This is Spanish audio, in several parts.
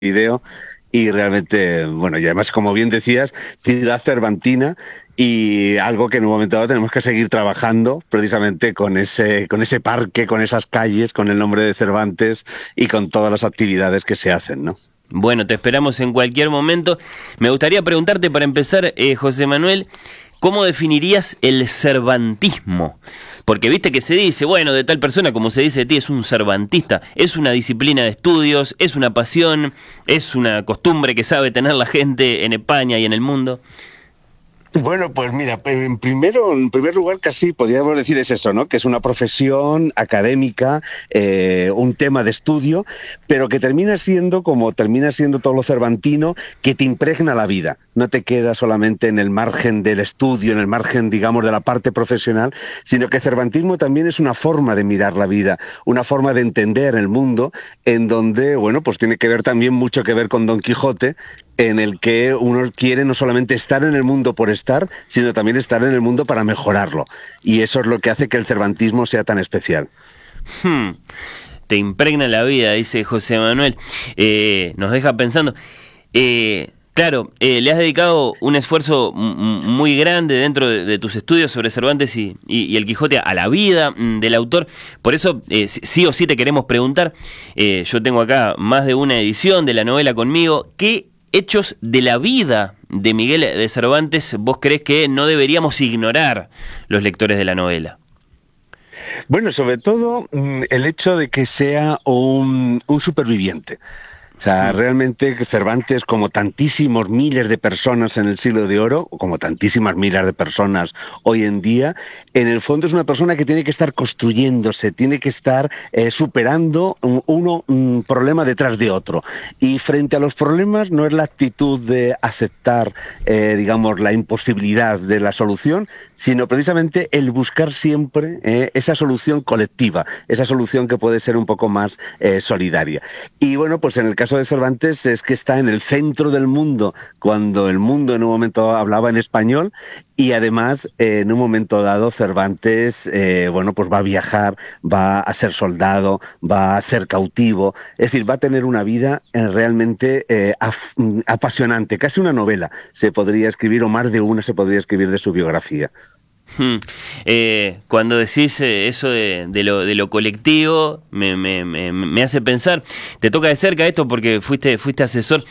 Montevideo y realmente, bueno, y además, como bien decías, ciudad cervantina y algo que en un momento dado tenemos que seguir trabajando precisamente con ese parque, con esas calles, con el nombre de Cervantes y con todas las actividades que se hacen, ¿no? Bueno, te esperamos en cualquier momento. Me gustaría preguntarte para empezar, José Manuel, ¿cómo definirías el cervantismo? Porque viste que se dice, bueno, de tal persona como se dice de ti es un cervantista. Es una disciplina de estudios, es una pasión, es una costumbre que sabe tener la gente en España y en el mundo. Bueno, pues mira, en primer lugar casi podríamos decir es eso, ¿no? Que es una profesión académica, un tema de estudio, pero que termina siendo, como termina siendo todo lo cervantino, que te impregna la vida. No te queda solamente en el margen del estudio, en el margen, digamos, de la parte profesional, sino que cervantismo también es una forma de mirar la vida, una forma de entender el mundo, en donde, bueno, pues tiene que ver también mucho que ver con Don Quijote, en el que uno quiere no solamente estar en el mundo por estar, sino también estar en el mundo para mejorarlo. Y eso es lo que hace que el cervantismo sea tan especial. Hmm, Te impregna la vida, dice José Manuel. Nos deja pensando. Claro, le has dedicado un esfuerzo muy grande dentro de tus estudios sobre Cervantes y el Quijote a la vida del autor. Por eso, sí o sí te queremos preguntar, yo tengo acá más de una edición de la novela conmigo, ¿qué hechos de la vida de Miguel de Cervantes vos crees que no deberíamos ignorar los lectores de la novela? Bueno, sobre todo el hecho de que sea un superviviente. O sea, realmente Cervantes, como tantísimos miles de personas en el Siglo de Oro, o como tantísimas miles de personas hoy en día, en el fondo es una persona que tiene que estar construyéndose, tiene que estar superando un problema detrás de otro. Y frente a los problemas no es la actitud de aceptar, digamos, la imposibilidad de la solución, sino precisamente el buscar siempre esa solución colectiva, esa solución que puede ser un poco más solidaria. Y bueno, pues en el caso de Cervantes es que está en el centro del mundo cuando el mundo en un momento hablaba en español y además en un momento dado Cervantes bueno, pues va a viajar, va a ser soldado, va a ser cautivo, es decir, va a tener una vida realmente apasionante, casi una novela se podría escribir o más de una se podría escribir de su biografía. Cuando decís eso de lo colectivo, me hace pensar, te toca de cerca esto porque fuiste asesor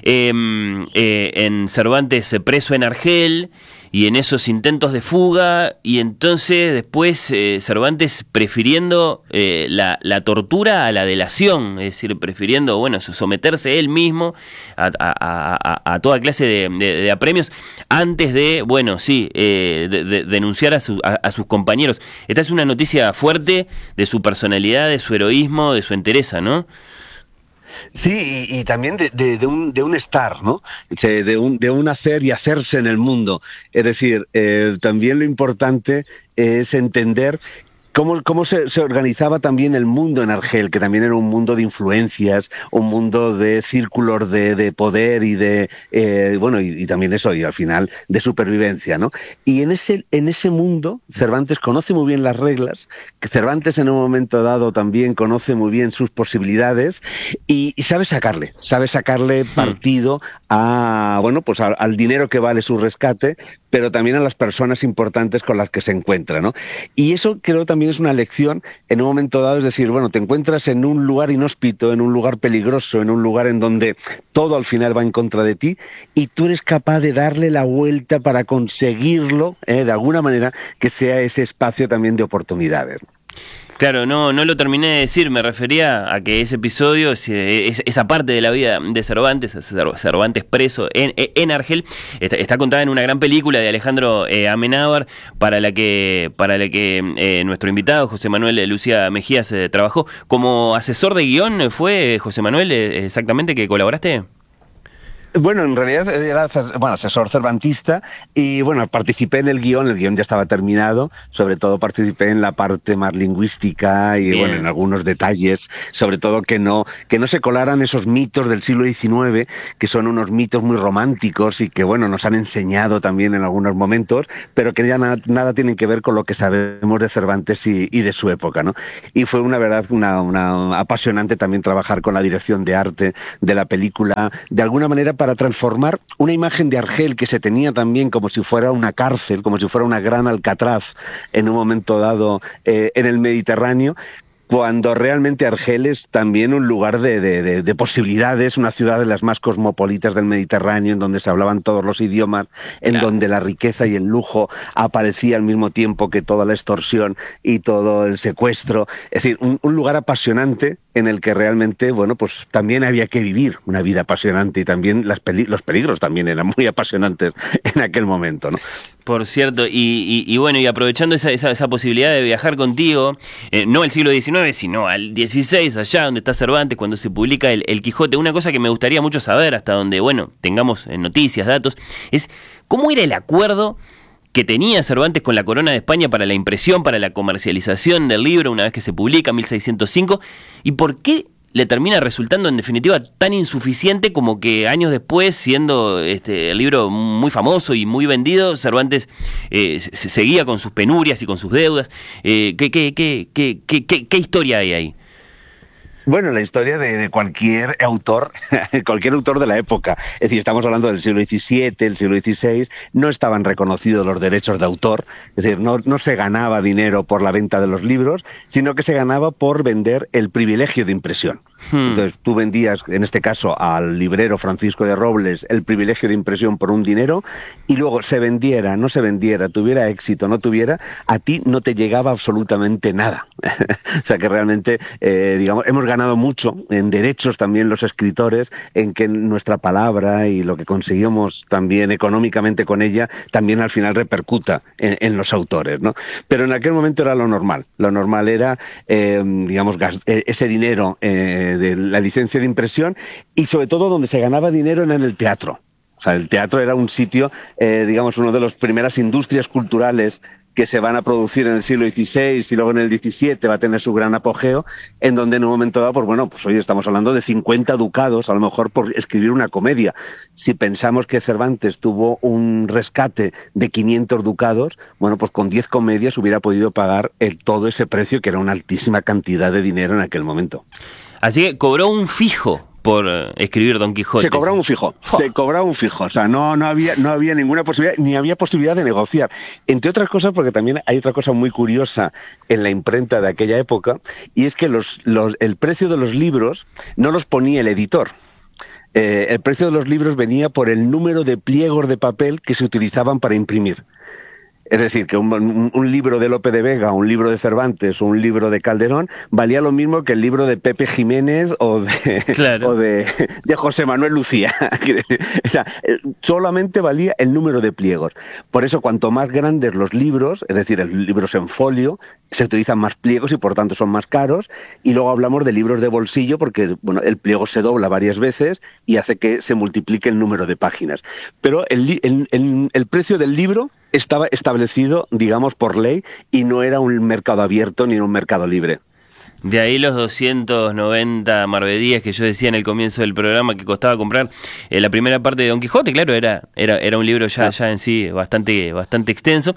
en Cervantes preso en Argel y en esos intentos de fuga, y entonces después Cervantes prefiriendo la tortura a la delación, es decir, prefiriendo, bueno, someterse él mismo a toda clase de apremios antes de, bueno, sí, de denunciar a sus compañeros. Esta es una noticia fuerte de su personalidad, de su heroísmo, de su entereza, ¿no? Sí, y también de un estar, ¿no? De un hacer y hacerse en el mundo. Es decir, también lo importante es entender cómo se organizaba también el mundo en Argel, que también era un mundo de influencias, un mundo de círculos de poder y de bueno, y también eso, y al final de supervivencia, ¿no? Y en ese mundo Cervantes conoce muy bien las reglas, que Cervantes en un momento dado también conoce muy bien sus posibilidades y sabe sacarle partido a, bueno, pues al dinero que vale su rescate, pero también a las personas importantes con las que se encuentra, ¿no? Y eso creo también es una lección en un momento dado, es decir, bueno, te encuentras en un lugar inhóspito, en un lugar peligroso, en un lugar en donde todo al final va en contra de ti y tú eres capaz de darle la vuelta para conseguirlo, de alguna manera, que sea ese espacio también de oportunidades. Claro, no lo terminé de decir, me refería a que ese episodio, esa parte de la vida de Cervantes, Cervantes preso en Argel, está contada en una gran película de Alejandro Amenábar, para la que nuestro invitado, José Manuel Lucía Mejías, trabajó. Como asesor de guión, ¿fue José Manuel exactamente que colaboraste? Bueno, en realidad era asesor cervantista y bueno, participé en el guión ya estaba terminado, sobre todo participé en la parte más lingüística y bueno, en algunos detalles, sobre todo que no se colaran esos mitos del siglo XIX, que son unos mitos muy románticos y que bueno, nos han enseñado también en algunos momentos, pero que ya nada tienen que ver con lo que sabemos de Cervantes y de su época, ¿no? Y fue una verdad, una apasionante también trabajar con la dirección de arte de la película, de alguna manera para transformar una imagen de Argel que se tenía también como si fuera una cárcel, como si fuera una gran Alcatraz en un momento dado en el Mediterráneo, cuando realmente Argel es también un lugar de posibilidades, una ciudad de las más cosmopolitas del Mediterráneo, en donde se hablaban todos los idiomas, en donde la riqueza y el lujo aparecía al mismo tiempo que toda la extorsión y todo el secuestro. Es decir, un lugar apasionante en el que realmente, bueno, pues también había que vivir una vida apasionante y también los peligros también eran muy apasionantes en aquel momento, ¿no? Por cierto, y bueno, y aprovechando esa posibilidad de viajar contigo, no al siglo XIX, sino al XVI, allá donde está Cervantes, cuando se publica el Quijote, una cosa que me gustaría mucho saber, hasta donde, bueno, tengamos noticias, datos, es cómo era el acuerdo que tenía Cervantes con la Corona de España para la impresión, para la comercialización del libro, una vez que se publica, 1605, y por qué le termina resultando en definitiva tan insuficiente como que años después, siendo el libro muy famoso y muy vendido, Cervantes seguía con sus penurias y con sus deudas. ¿Qué historia hay ahí? Bueno, la historia de cualquier autor de la época. Es decir, estamos hablando del siglo XVII, el siglo XVI, no estaban reconocidos los derechos de autor, es decir, no se ganaba dinero por la venta de los libros, sino que se ganaba por vender el privilegio de impresión. Entonces, tú vendías, en este caso, al librero Francisco de Robles, el privilegio de impresión por un dinero, y luego se vendiera, no se vendiera, tuviera éxito, no tuviera, a ti no te llegaba absolutamente nada. O sea que realmente, digamos, hemos ganado mucho en derechos también los escritores, en que nuestra palabra y lo que conseguimos también económicamente con ella, también al final repercuta en los autores, ¿no? Pero en aquel momento era lo normal. Lo normal era, digamos, ese dinero de la licencia de impresión, y sobre todo donde se ganaba dinero era en el teatro. O sea, el teatro era un sitio, digamos, una de las primeras industrias culturales que se van a producir en el siglo XVI y luego en el XVII va a tener su gran apogeo, en donde en un momento dado, pues bueno, pues hoy estamos hablando de 50 ducados, a lo mejor por escribir una comedia. Si pensamos que Cervantes tuvo un rescate de 500 ducados, bueno, pues con 10 comedias hubiera podido pagar todo ese precio, que era una altísima cantidad de dinero en aquel momento. Así que cobró un fijo por escribir Don Quijote. Se cobraba un fijo, o sea, no había ninguna posibilidad, ni había posibilidad de negociar. Entre otras cosas, porque también hay otra cosa muy curiosa en la imprenta de aquella época, y es que el precio de los libros no los ponía el editor. El precio de los libros venía por el número de pliegos de papel que se utilizaban para imprimir. Es decir, que un libro de Lope de Vega, un libro de Cervantes o un libro de Calderón valía lo mismo que el libro de Pepe Jiménez o de José Manuel Lucía. O sea, solamente valía el número de pliegos. Por eso, cuanto más grandes los libros, es decir, libros en folio, se utilizan más pliegos y por tanto son más caros. Y luego hablamos de libros de bolsillo porque, bueno, el pliego se dobla varias veces y hace que se multiplique el número de páginas. Pero el precio del libro estaba establecido, digamos, por ley, y no era un mercado abierto ni un mercado libre. De ahí los 290 maravedíes que yo decía en el comienzo del programa que costaba comprar la primera parte de Don Quijote. Claro, era un libro ya en sí bastante extenso.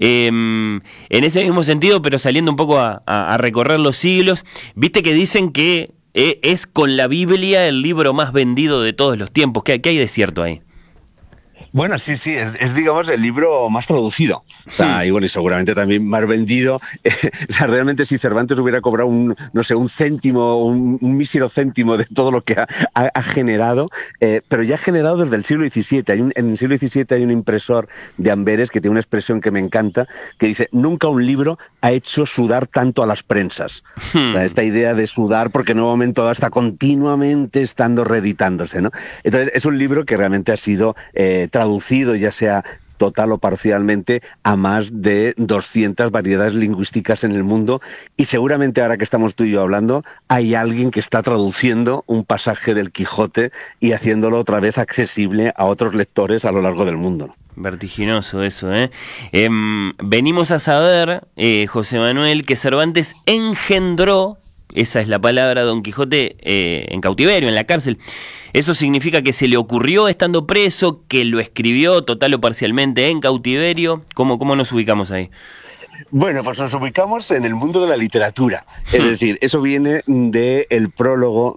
En ese mismo sentido, pero saliendo un poco a recorrer los siglos, viste que dicen que es con la Biblia el libro más vendido de todos los tiempos. ¿Qué hay de cierto ahí? Bueno, sí, es digamos el libro más traducido, o sea, y bueno, y seguramente también más vendido. O sea, realmente si Cervantes hubiera cobrado un céntimo, un mísero céntimo de todo lo que ha generado, pero ya ha generado desde el siglo XVII. En el siglo XVII hay un impresor de Amberes que tiene una expresión que me encanta, que dice: nunca un libro ha hecho sudar tanto a las prensas. O sea, esta idea de sudar porque en un momento dado está continuamente estando reeditándose, ¿no? Entonces es un libro que realmente ha sido traducido, ya sea total o parcialmente a más de 200 variedades lingüísticas en el mundo, y seguramente ahora que estamos tú y yo hablando, hay alguien que está traduciendo un pasaje del Quijote y haciéndolo otra vez accesible a otros lectores a lo largo del mundo, ¿no? Vertiginoso eso, ¿eh? Venimos a saber, José Manuel, que Cervantes engendró, esa es la palabra, Don Quijote en cautiverio, en la cárcel. ¿Eso significa que se le ocurrió estando preso, que lo escribió total o parcialmente en cautiverio? ¿Cómo nos ubicamos ahí? Bueno, pues nos ubicamos en el mundo de la literatura. Es decir, eso viene del prólogo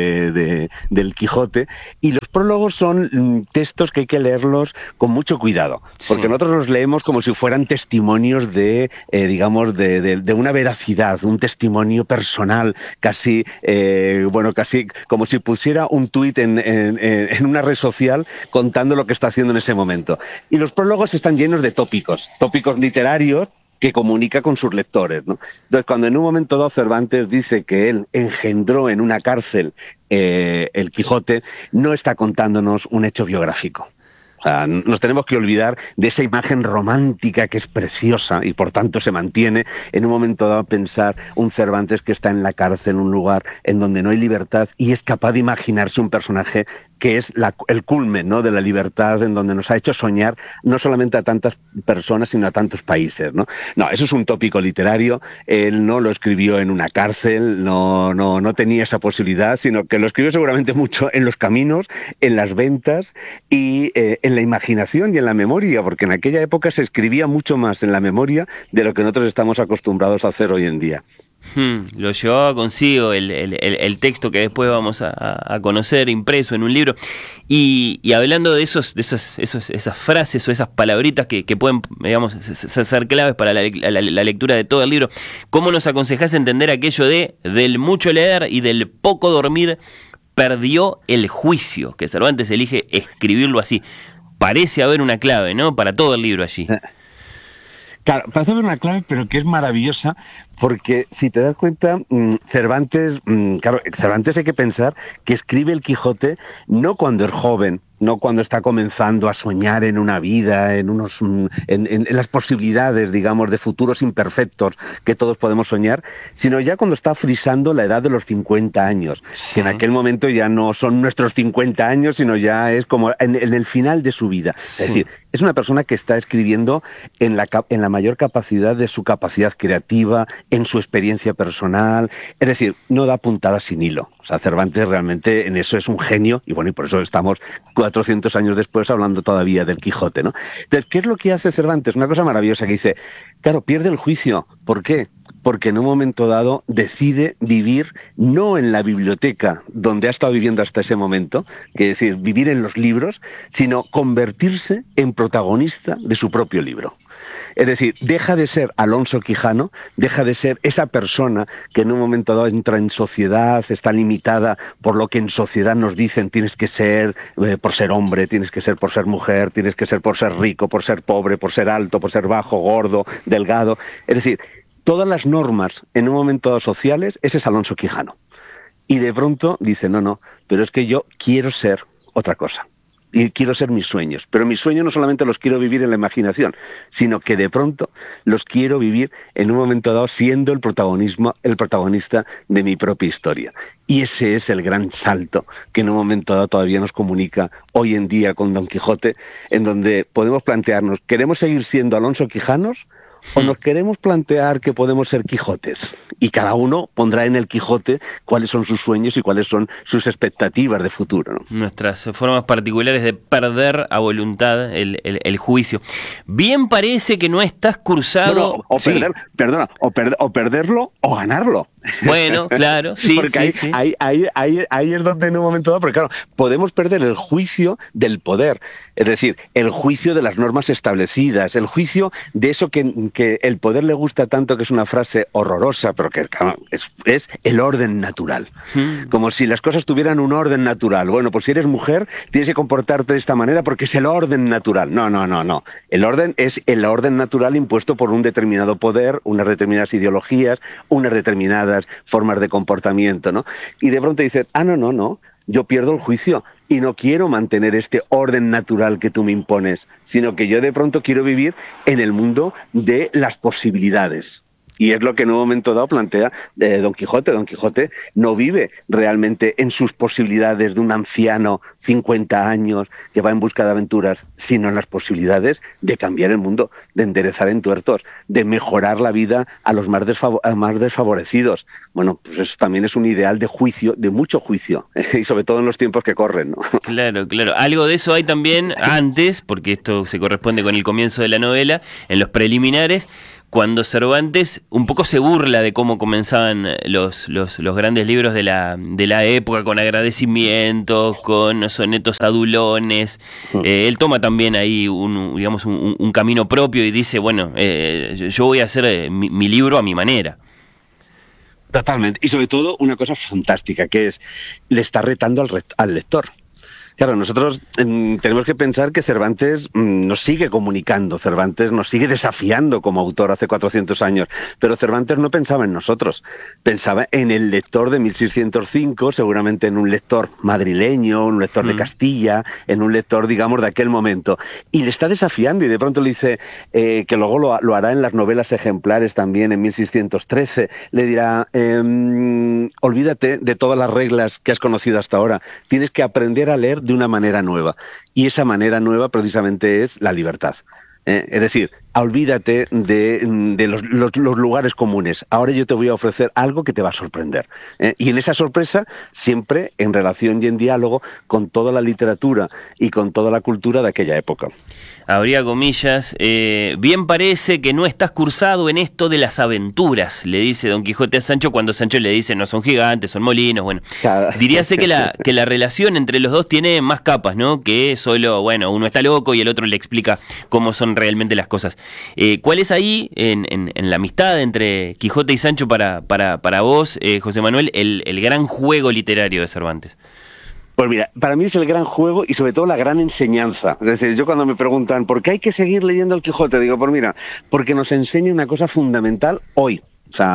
del Quijote, y los prólogos son textos que hay que leerlos con mucho cuidado, porque nosotros los leemos como si fueran testimonios de una veracidad, un testimonio personal, casi como si pusiera un tuit en una red social contando lo que está haciendo en ese momento. Y los prólogos están llenos de tópicos literarios que comunica con sus lectores, ¿no? Entonces, cuando en un momento dado Cervantes dice que él engendró en una cárcel el Quijote, no está contándonos un hecho biográfico. O sea, nos tenemos que olvidar de esa imagen romántica que es preciosa y por tanto se mantiene. En un momento dado pensar un Cervantes que está en la cárcel, en un lugar en donde no hay libertad, y es capaz de imaginarse un personaje que es el culmen, ¿no?, de la libertad, en donde nos ha hecho soñar no solamente a tantas personas, sino a tantos países, ¿no? No, eso es un tópico literario. Él no lo escribió en una cárcel, no tenía esa posibilidad, sino que lo escribió seguramente mucho en los caminos, en las ventas y en la imaginación y en la memoria, porque en aquella época se escribía mucho más en la memoria de lo que nosotros estamos acostumbrados a hacer hoy en día. Lo llevaba consigo el texto que después vamos a conocer impreso en un libro. Y hablando de esas frases o esas palabritas que pueden, digamos, ser claves para la lectura de todo el libro, ¿cómo nos aconsejás entender aquello del mucho leer y del poco dormir perdió el juicio? Que Cervantes elige escribirlo así. Parece haber una clave, ¿no?, para todo el libro allí. Claro, parece haber una clave, pero que es maravillosa, porque si te das cuenta, Cervantes hay que pensar que escribe el Quijote no cuando es joven, no cuando está comenzando a soñar en una vida, en las posibilidades, digamos, de futuros imperfectos que todos podemos soñar, sino ya cuando está frisando la edad de los 50 años, que en aquel momento ya no son nuestros 50 años, sino ya es como en el final de su vida. Es decir, es una persona que está escribiendo en la mayor capacidad de su capacidad creativa, en su experiencia personal, es decir, no da puntadas sin hilo. O sea, Cervantes realmente en eso es un genio, y bueno, y por eso estamos 400 años después hablando todavía del Quijote, ¿no? Entonces, ¿qué es lo que hace Cervantes? Una cosa maravillosa que dice, claro, pierde el juicio. ¿Por qué? Porque en un momento dado decide vivir no en la biblioteca donde ha estado viviendo hasta ese momento, que es decir, vivir en los libros, sino convertirse en protagonista de su propio libro. Es decir, deja de ser Alonso Quijano, deja de ser esa persona que en un momento dado entra en sociedad, está limitada por lo que en sociedad nos dicen tienes que ser por ser hombre, tienes que ser por ser mujer, tienes que ser por ser rico, por ser pobre, por ser alto, por ser bajo, gordo, delgado. Es decir, todas las normas en un momento dado sociales, ese es Alonso Quijano. Y de pronto dice, no, pero es que yo quiero ser otra cosa. Y quiero ser mis sueños, pero mis sueños no solamente los quiero vivir en la imaginación, sino que de pronto los quiero vivir en un momento dado siendo el protagonista de mi propia historia. Y ese es el gran salto que en un momento dado todavía nos comunica hoy en día con Don Quijote, en donde podemos plantearnos, ¿queremos seguir siendo Alonso Quijanos o nos queremos plantear que podemos ser Quijotes? Y cada uno pondrá en el Quijote cuáles son sus sueños y cuáles son sus expectativas de futuro, ¿no? Nuestras formas particulares de perder a voluntad el juicio. Bien parece que no estás cursado... O perderlo o ganarlo. Bueno, claro, sí, porque sí, ahí es donde en un momento dado, porque claro, podemos perder el juicio del poder, es decir, el juicio de las normas establecidas, el juicio de eso que el poder le gusta tanto, que es una frase horrorosa, pero que claro, es el orden natural. Como si las cosas tuvieran un orden natural. Bueno, pues si eres mujer, tienes que comportarte de esta manera porque es el orden natural. No. El orden es el orden natural impuesto por un determinado poder, unas determinadas ideologías, unas determinadas formas de comportamiento, ¿no? Y de pronto dices, no, yo pierdo el juicio y no quiero mantener este orden natural que tú me impones, sino que yo de pronto quiero vivir en el mundo de las posibilidades. Y es lo que en un momento dado plantea Don Quijote. Don Quijote no vive realmente en sus posibilidades de un anciano, 50 años, que va en busca de aventuras, sino en las posibilidades de cambiar el mundo, de enderezar entuertos, de mejorar la vida a los más desfavorecidos. Bueno, pues eso también es un ideal de juicio, de mucho juicio, y sobre todo en los tiempos que corren, ¿no? Claro, claro. Algo de eso hay también antes, porque esto se corresponde con el comienzo de la novela, en los preliminares, cuando Cervantes un poco se burla de cómo comenzaban los grandes libros de la época, con agradecimientos, con sonetos adulones. Él toma también ahí un camino propio y dice, bueno, yo voy a hacer mi libro a mi manera. Totalmente. Y sobre todo una cosa fantástica, que es, le está retando al lector. Claro, nosotros tenemos que pensar que Cervantes nos sigue comunicando, Cervantes nos sigue desafiando como autor hace 400 años, pero Cervantes no pensaba en nosotros, pensaba en el lector de 1605, seguramente en un lector madrileño, un lector de Castilla, en un lector, digamos, de aquel momento, y le está desafiando y de pronto le dice, que luego lo hará en las novelas ejemplares también en 1613, le dirá, olvídate de todas las reglas que has conocido hasta ahora, tienes que aprender a leer de una manera nueva. Y esa manera nueva precisamente es la libertad. Es decir, olvídate de los lugares comunes. Ahora yo te voy a ofrecer algo que te va a sorprender. Y en esa sorpresa, siempre en relación y en diálogo con toda la literatura y con toda la cultura de aquella época. Habría comillas, bien parece que no estás cursado en esto de las aventuras, le dice Don Quijote a Sancho cuando Sancho le dice no son gigantes, son molinos. Bueno, diríase que la relación entre los dos tiene más capas, ¿no? Que solo, bueno, uno está loco y el otro le explica cómo son realmente las cosas. ¿Cuál es ahí, en la amistad entre Quijote y Sancho para vos, José Manuel, el gran juego literario de Cervantes? Pues mira, para mí es el gran juego y sobre todo la gran enseñanza. Es decir, yo cuando me preguntan ¿por qué hay que seguir leyendo el Quijote? Digo, pues mira, porque nos enseña una cosa fundamental hoy. O sea,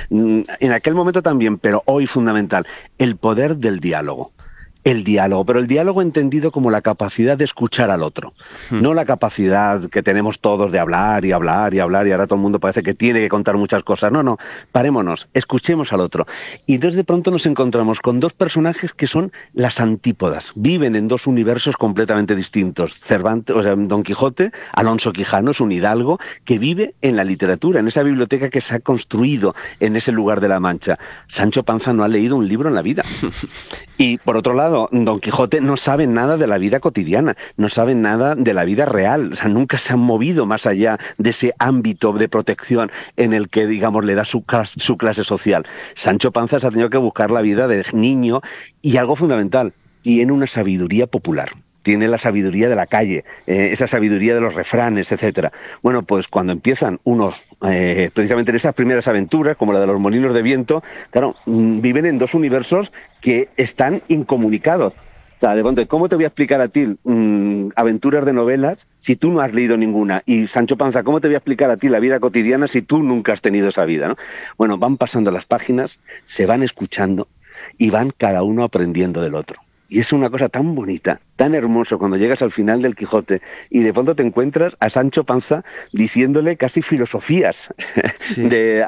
en aquel momento también, pero hoy fundamental, el poder del diálogo. El diálogo, pero el diálogo entendido como la capacidad de escuchar al otro, no la capacidad que tenemos todos de hablar y hablar y hablar y ahora todo el mundo parece que tiene que contar muchas cosas. No, parémonos, escuchemos al otro. Y entonces de pronto nos encontramos con dos personajes que son las antípodas, viven en dos universos completamente distintos. Cervantes, o sea, Don Quijote, Alonso Quijano, es un hidalgo que vive en la literatura, en esa biblioteca que se ha construido en ese lugar de la Mancha. Sancho Panza no ha leído un libro en la vida. Y por otro lado, Don Quijote no sabe nada de la vida cotidiana, no sabe nada de la vida real, o sea, nunca se han movido más allá de ese ámbito de protección en el que, digamos, le da su clase social. Sancho Panza se ha tenido que buscar la vida de niño y algo fundamental, tiene una sabiduría popular. Tiene la sabiduría de la calle, esa sabiduría de los refranes, etcétera. Bueno, pues cuando empiezan unos, precisamente en esas primeras aventuras, como la de los molinos de viento, claro, viven en dos universos que están incomunicados. O sea, de pronto, ¿cómo te voy a explicar a ti aventuras de novelas si tú no has leído ninguna? Y Sancho Panza, ¿cómo te voy a explicar a ti la vida cotidiana si tú nunca has tenido esa vida, ¿no? Bueno, van pasando las páginas, se van escuchando y van cada uno aprendiendo del otro. Y es una cosa tan bonita, tan hermoso cuando llegas al final del Quijote y de pronto te encuentras a Sancho Panza diciéndole casi filosofías sí.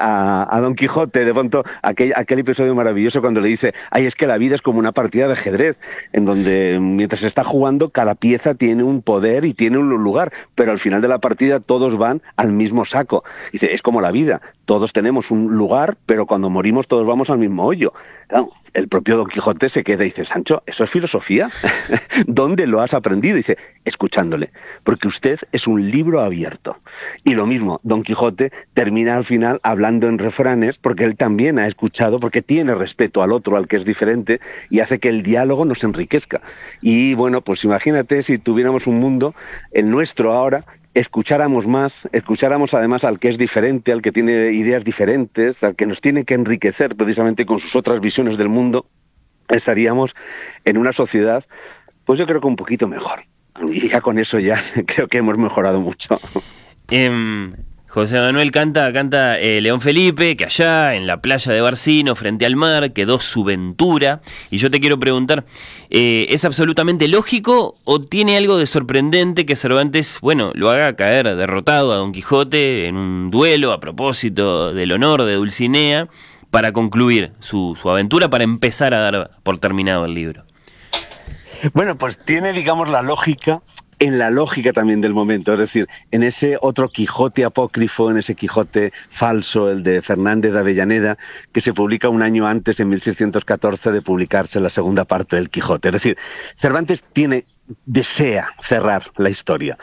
a Don Quijote. De pronto aquel episodio maravilloso cuando le dice, ay, es que la vida es como una partida de ajedrez, en donde mientras se está jugando cada pieza tiene un poder y tiene un lugar, pero al final de la partida todos van al mismo saco. Dice, es como la vida, todos tenemos un lugar, pero cuando morimos todos vamos al mismo hoyo. Claro, el propio Don Quijote se queda y dice, Sancho, ¿eso es filosofía? ¿Dónde lo has aprendido? Dice, escuchándole, porque usted es un libro abierto. Y lo mismo, Don Quijote termina al final hablando en refranes, porque él también ha escuchado, porque tiene respeto al otro, al que es diferente, y hace que el diálogo nos enriquezca. Y bueno, pues imagínate si tuviéramos un mundo, el nuestro ahora, escucháramos más, escucháramos además al que es diferente, al que tiene ideas diferentes, al que nos tiene que enriquecer precisamente con sus otras visiones del mundo, estaríamos en una sociedad, pues yo creo que un poquito mejor. Y ya con eso ya creo que hemos mejorado mucho. José Manuel canta León Felipe, que allá en la playa de Barcino, frente al mar, quedó su ventura. Y yo te quiero preguntar, ¿es absolutamente lógico o tiene algo de sorprendente que Cervantes, bueno, lo haga caer derrotado a Don Quijote en un duelo a propósito del honor de Dulcinea para concluir su aventura, para empezar a dar por terminado el libro? Bueno, pues tiene, digamos, la lógica en la lógica también del momento, es decir, en ese otro Quijote apócrifo, en ese Quijote falso, el de Fernández de Avellaneda, que se publica un año antes, en 1614, de publicarse la segunda parte del Quijote. Es decir, Cervantes desea cerrar la historia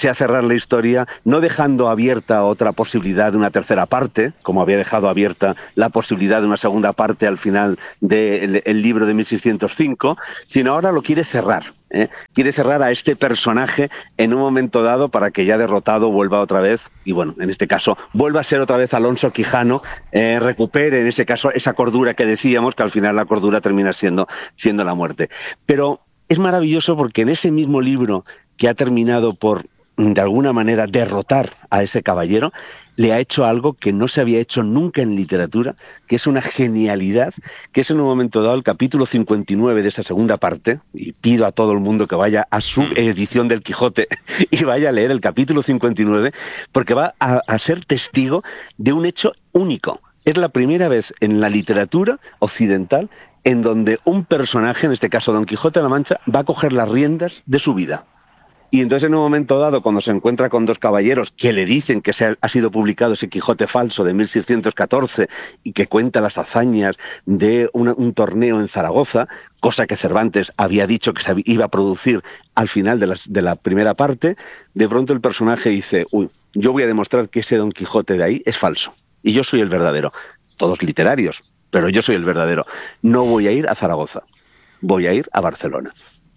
no dejando abierta otra posibilidad de una tercera parte, como había dejado abierta la posibilidad de una segunda parte al final del libro de 1605, sino ahora lo quiere cerrar. Quiere cerrar a este personaje en un momento dado para que ya derrotado vuelva otra vez, y bueno, en este caso vuelva a ser otra vez Alonso Quijano, recupere en ese caso esa cordura que decíamos, que al final la cordura termina siendo la muerte. Pero es maravilloso porque en ese mismo libro que ha terminado por, de alguna manera, derrotar a ese caballero, le ha hecho algo que no se había hecho nunca en literatura, que es una genialidad, que es en un momento dado el capítulo 59 de esa segunda parte, y pido a todo el mundo que vaya a su edición del Quijote y vaya a leer el capítulo 59, porque va a ser testigo de un hecho único. Es la primera vez en la literatura occidental en donde un personaje, en este caso Don Quijote de la Mancha, va a coger las riendas de su vida. Y entonces en un momento dado, cuando se encuentra con dos caballeros que le dicen que ha sido publicado ese Quijote falso de 1614 y que cuenta las hazañas de un torneo en Zaragoza, cosa que Cervantes había dicho que se iba a producir al final de la primera parte, de pronto el personaje dice, yo voy a demostrar que ese Don Quijote de ahí es falso y yo soy el verdadero. Todos literarios, pero yo soy el verdadero. No voy a ir a Zaragoza, voy a ir a Barcelona.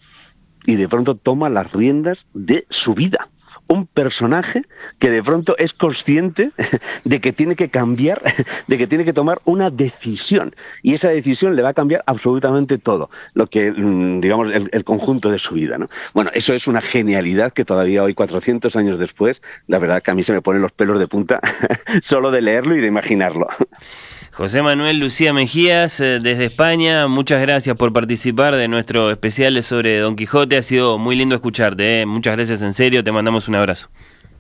Y de pronto toma las riendas de su vida. Un personaje que de pronto es consciente de que tiene que cambiar, de que tiene que tomar una decisión. Y esa decisión le va a cambiar absolutamente todo, lo que, digamos, el conjunto de su vida, ¿no? Bueno, eso es una genialidad que todavía hoy, 400 años después, la verdad que a mí se me ponen los pelos de punta solo de leerlo y de imaginarlo. José Manuel Lucía Mejías, desde España, muchas gracias por participar de nuestro especial sobre Don Quijote. Ha sido muy lindo escucharte, Muchas gracias, en serio, te mandamos un abrazo.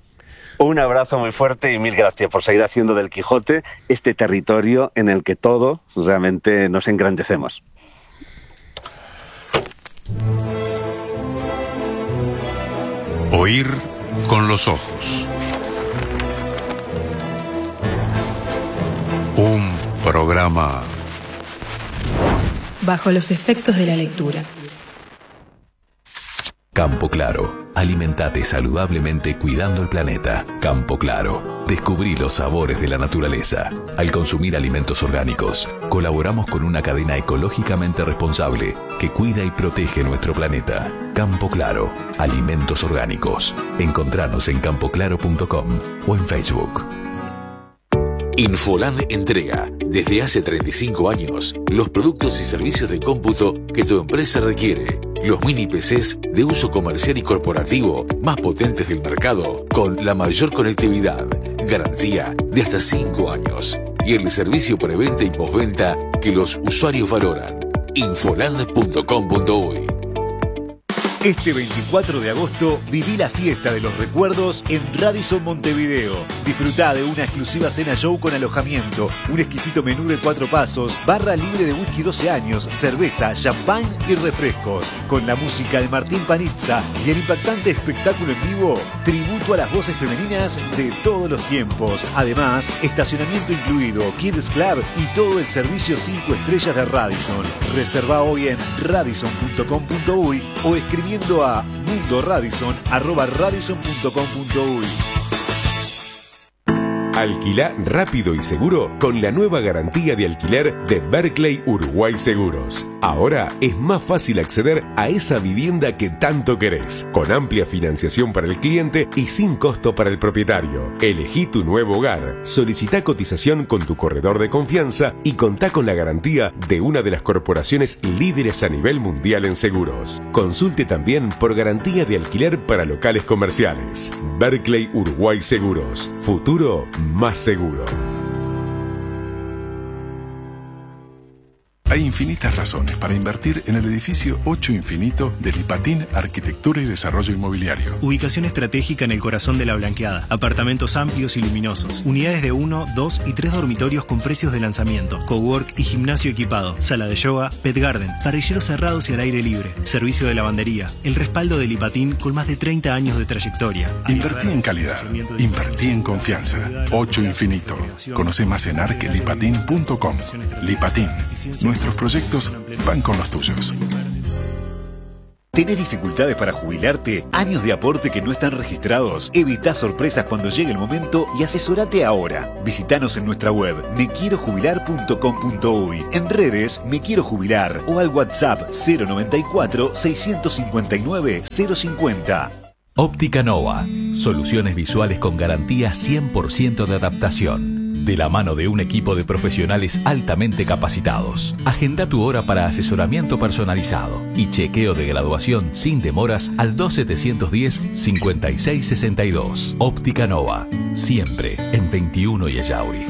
Un abrazo muy fuerte y mil gracias por seguir haciendo del Quijote este territorio en el que todos realmente nos engrandecemos. Oír con los ojos. Un programa bajo los efectos de la lectura. Campo Claro. Alimentate saludablemente cuidando el planeta. Campo Claro. Descubrí los sabores de la naturaleza. Al consumir alimentos orgánicos, colaboramos con una cadena ecológicamente responsable que cuida y protege nuestro planeta. Campo Claro. Alimentos orgánicos. Encontranos en campoclaro.com o en Facebook. Infoland entrega, desde hace 35 años, los productos y servicios de cómputo que tu empresa requiere. Los mini PCs de uso comercial y corporativo más potentes del mercado, con la mayor conectividad, garantía de hasta 5 años y el servicio preventa y postventa que los usuarios valoran. Infoland.com.uy. Este 24 de agosto viví la fiesta de los recuerdos en Radisson Montevideo. Disfrutá de una exclusiva cena show con alojamiento, un exquisito menú de 4 pasos, barra libre de whisky 12 años, cerveza, champán y refrescos. Con la música de Martín Panizza y el impactante espectáculo en vivo, tributo a las voces femeninas de todos los tiempos. Además, estacionamiento incluido, Kids Club y todo el servicio 5 estrellas de Radisson. Reserva hoy en radisson.com.uy o escribiendo a mundoradisson@radisson.com.uy. Alquilá rápido y seguro con la nueva garantía de alquiler de Berkeley Uruguay Seguros. Ahora es más fácil acceder a esa vivienda que tanto querés, con amplia financiación para el cliente y sin costo para el propietario. Elegí tu nuevo hogar. Solicita cotización con tu corredor de confianza y contá con la garantía de una de las corporaciones líderes a nivel mundial en seguros. Consulte también por garantía de alquiler para locales comerciales. Berkeley Uruguay Seguros. Futuro más seguro. Hay infinitas razones para invertir en el edificio 8 Infinito de Lipatín Arquitectura y Desarrollo Inmobiliario. Ubicación estratégica en el corazón de La Blanqueada. Apartamentos amplios y luminosos. Unidades de 1, 2 y 3 dormitorios con precios de lanzamiento. Cowork y gimnasio equipado. Sala de yoga, pet garden. Parrilleros cerrados y al aire libre. Servicio de lavandería. El respaldo de Lipatín con más de 30 años de trayectoria. Invertí en calidad. Invertí en confianza. 8 Infinito. Conoce más en arquelipatin.com. Lipatín. Nuestros proyectos van con los tuyos. ¿Tenés dificultades para jubilarte? ¿Años de aporte que no están registrados? Evita sorpresas cuando llegue el momento y asesorate ahora. Visítanos en nuestra web mequierojubilar.com.uy, en redes Me Quiero Jubilar o al WhatsApp 094 659 050. Óptica Nova. Soluciones visuales con garantía 100% de adaptación. De la mano de un equipo de profesionales altamente capacitados. Agenda tu hora para asesoramiento personalizado y chequeo de graduación sin demoras al 2710-5662. Óptica Nova. Siempre en 21 y Ayauri.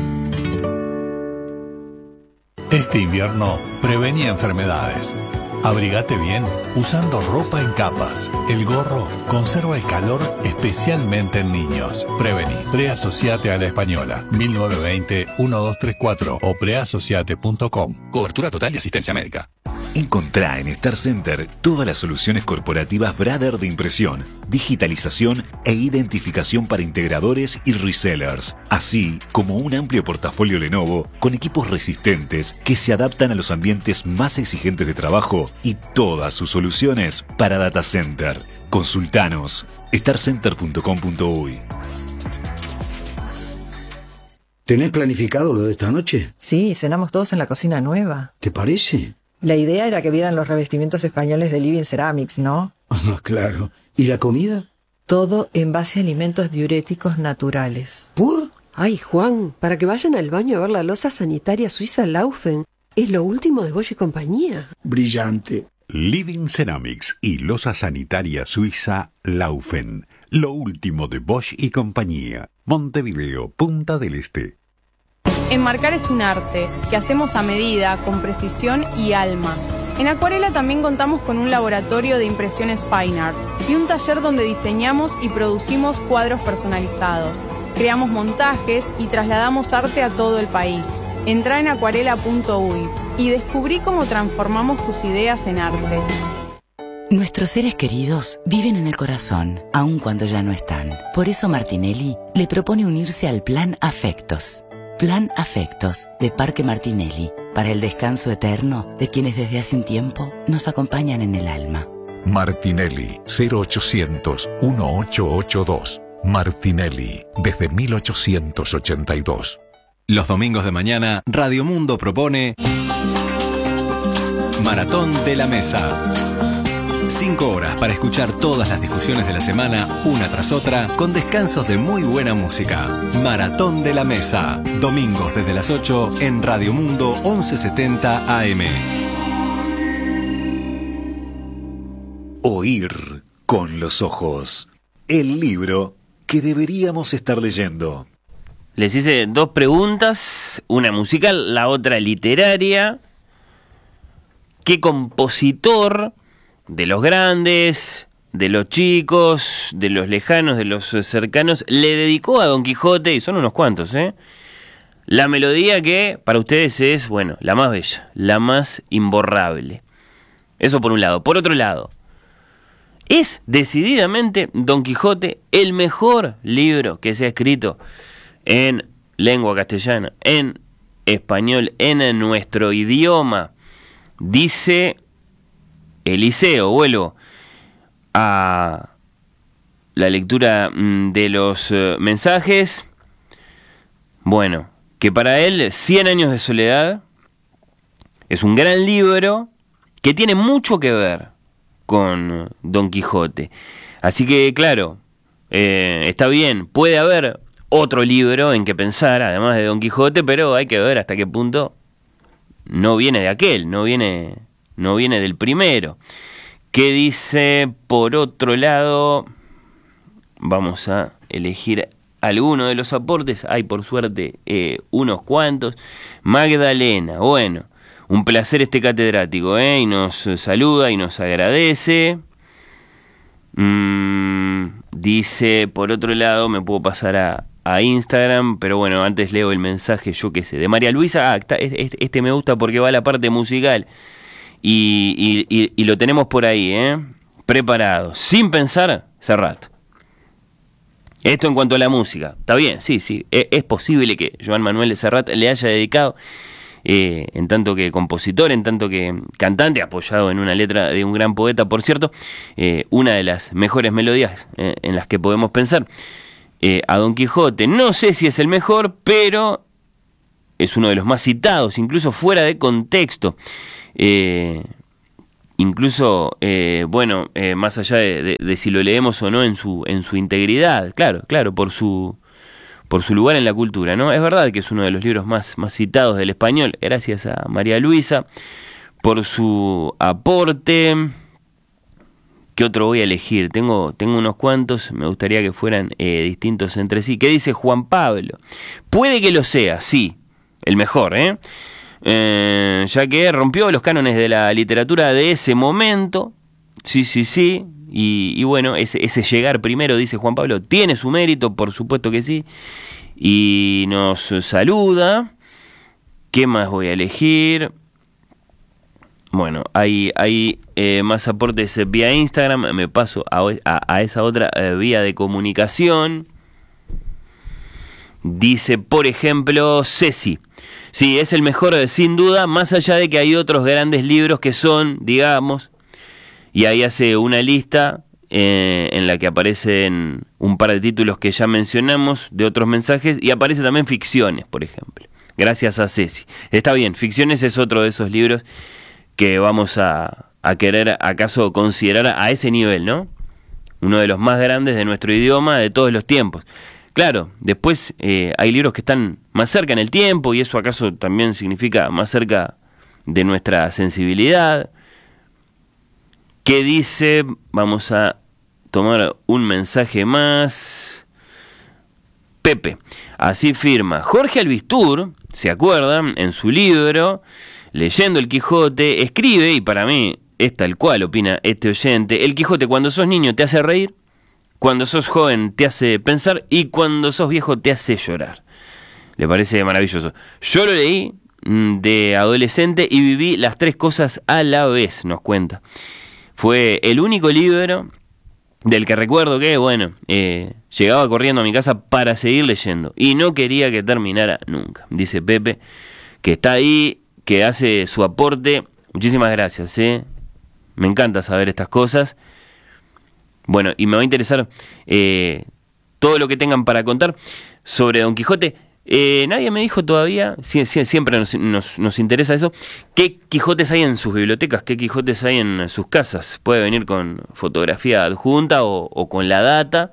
Este invierno, prevení enfermedades. Abrigate bien usando ropa en capas. El gorro conserva el calor especialmente en niños. Prevení. Preasociate a la Española. 1920-1234 o preasociate.com. Cobertura total y asistencia médica. Encontrá en Star Center todas las soluciones corporativas Brother de impresión, digitalización e identificación para integradores y resellers, así como un amplio portafolio Lenovo con equipos resistentes que se adaptan a los ambientes más exigentes de trabajo y todas sus soluciones para data center. Consultanos starcenter.com.uy. ¿Tenés planificado lo de esta noche? Sí, cenamos todos en la cocina nueva. ¿Te parece? La idea era que vieran los revestimientos españoles de Living Ceramics, ¿no? Ah, claro. ¿Y la comida? Todo en base a alimentos diuréticos naturales. ¿Por? Ay, Juan, para que vayan al baño a ver la loza sanitaria suiza Laufen. Es lo último de Bosch y compañía. Brillante. Living Ceramics y loza sanitaria suiza Laufen. Lo último de Bosch y compañía. Montevideo, Punta del Este. Enmarcar es un arte que hacemos a medida, con precisión y alma. En Acuarela también contamos con un laboratorio de impresiones Fine Art y un taller donde diseñamos y producimos cuadros personalizados. Creamos montajes y trasladamos arte a todo el país. Entrá en acuarela.uy y descubrí cómo transformamos tus ideas en arte. Nuestros seres queridos viven en el corazón, aun cuando ya no están. Por eso Martinelli le propone unirse al Plan Afectos. Plan Afectos de Parque Martinelli, para el descanso eterno de quienes desde hace un tiempo nos acompañan en el alma. Martinelli, 0800-1882. Martinelli, desde 1882. Los domingos de mañana, Radio Mundo propone Maratón de la Mesa. 5 horas para escuchar todas las discusiones de la semana, una tras otra, con descansos de muy buena música. Maratón de la Mesa. Domingos desde las 8 en Radio Mundo 1170 AM. Oír con los ojos. El libro que deberíamos estar leyendo. Les hice 2 preguntas, una musical, la otra literaria. ¿Qué compositor de los grandes, de los chicos, de los lejanos, de los cercanos, le dedicó a Don Quijote, y son unos cuantos, la melodía que para ustedes es, bueno, la más bella, la más imborrable? Eso por un lado. Por otro lado, ¿es decididamente Don Quijote el mejor libro que se ha escrito en lengua castellana, en español, en nuestro idioma? Dice Eliseo. Vuelvo a la lectura de los mensajes. Bueno, que para él 100 años de soledad es un gran libro que tiene mucho que ver con Don Quijote. Así que, claro, está bien, puede haber otro libro en que pensar, además de Don Quijote, pero hay que ver hasta qué punto no viene de aquel, no viene del primero. ¿Qué dice por otro lado? Vamos a elegir alguno de los aportes. Hay por suerte unos cuantos. Magdalena, bueno, un placer este catedrático, y nos saluda y nos agradece. Dice, por otro lado, me puedo pasar a Instagram, pero bueno, antes leo el mensaje, yo qué sé, de María Luisa. Este me gusta porque va a la parte musical y lo tenemos por ahí, preparado. Sin pensar, Serrat. Esto en cuanto a la música, está bien, sí, es posible que Joan Manuel de Serrat le haya dedicado, en tanto que compositor, en tanto que cantante, apoyado en una letra de un gran poeta, por cierto, una de las mejores melodías en las que podemos pensar, a Don Quijote. No sé si es el mejor, pero es uno de los más citados, incluso fuera de contexto. Incluso, más allá de si lo leemos o no en su integridad, claro, por su lugar en la cultura, ¿no? Es verdad que es uno de los libros más citados del español, gracias a María Luisa, por su aporte. ¿Qué otro voy a elegir? Tengo unos cuantos, me gustaría que fueran distintos entre sí. ¿Qué dice Juan Pablo? Puede que lo sea, sí, el mejor, ya que rompió los cánones de la literatura de ese momento. Sí, y bueno, ese llegar primero, dice Juan Pablo, tiene su mérito, por supuesto que sí, y nos saluda. ¿Qué más voy a elegir? Bueno, hay más aportes vía Instagram. Me paso a esa otra vía de comunicación. Dice, por ejemplo, Ceci. Sí, es el mejor sin duda, más allá de que hay otros grandes libros que son, digamos, y ahí hace una lista en la que aparecen un par de títulos que ya mencionamos, de otros mensajes, y aparece también Ficciones, por ejemplo. Gracias a Ceci. Está bien, Ficciones es otro de esos libros que vamos a querer acaso considerar a ese nivel, ¿no? Uno de los más grandes de nuestro idioma de todos los tiempos. Claro, después hay libros que están más cerca en el tiempo y eso acaso también significa más cerca de nuestra sensibilidad. ¿Qué dice? Vamos a tomar un mensaje más. Pepe, así firma. Jorge Albistur, ¿se acuerdan? En su libro, Leyendo el Quijote, escribe, y para mí es tal cual opina este oyente, el Quijote cuando sos niño te hace reír, cuando sos joven te hace pensar y cuando sos viejo te hace llorar. Le parece maravilloso. Yo lo leí de adolescente y viví las tres cosas a la vez, nos cuenta. Fue el único libro del que recuerdo que, llegaba corriendo a mi casa para seguir leyendo y no quería que terminara nunca. Dice Pepe, que está ahí, que hace su aporte. Muchísimas gracias, me encanta saber estas cosas. Bueno, y me va a interesar todo lo que tengan para contar sobre Don Quijote. Nadie me dijo todavía, siempre nos interesa eso, qué Quijotes hay en sus bibliotecas, qué Quijotes hay en sus casas. Puede venir con fotografía adjunta o con la data,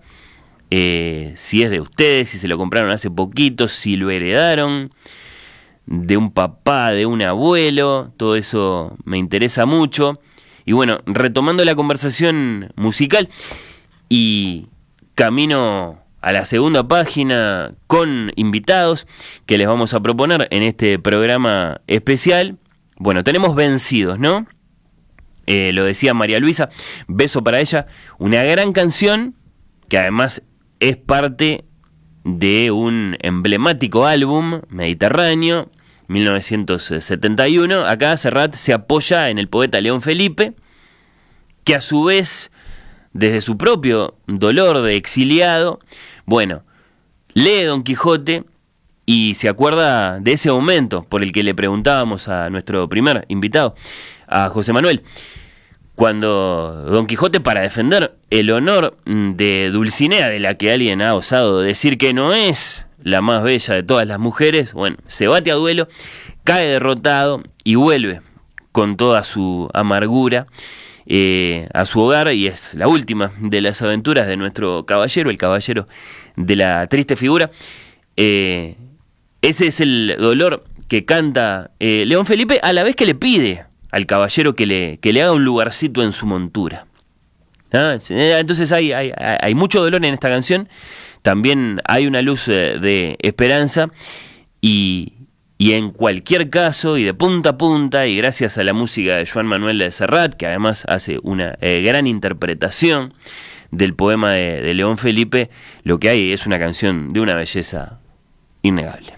si es de ustedes, si se lo compraron hace poquito, si lo heredaron de un papá, de un abuelo. Todo eso me interesa mucho. Y bueno, retomando la conversación musical y camino a la segunda página con invitados que les vamos a proponer en este programa especial. Bueno, tenemos Vencidos, ¿no? Lo decía María Luisa, Beso para ella, una gran canción que además es parte de un emblemático álbum mediterráneo, 1971. Acá Serrat se apoya en el poeta León Felipe, que a su vez, desde su propio dolor de exiliado, lee Don Quijote y se acuerda de ese momento por el que le preguntábamos a nuestro primer invitado, a José Manuel, cuando Don Quijote, para defender el honor de Dulcinea, de la que alguien ha osado decir que no es la más bella de todas las mujeres, se bate a duelo, cae derrotado y vuelve con toda su amargura a su hogar, y es la última de las aventuras de nuestro caballero, el caballero de la triste figura. Ese es el dolor que canta León Felipe, a la vez que le pide al caballero que le haga un lugarcito en su montura. Entonces hay mucho dolor en esta canción, también hay una luz de esperanza, y en cualquier caso, y de punta a punta, y gracias a la música de Joan Manuel de Serrat, que además hace una gran interpretación del poema de León Felipe, lo que hay es una canción de una belleza innegable.